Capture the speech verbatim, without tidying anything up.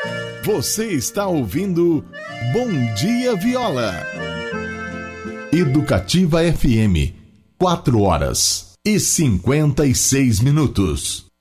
Você está ouvindo Bom Dia Viola. Educativa F M, quatro horas e cinquenta e seis minutos.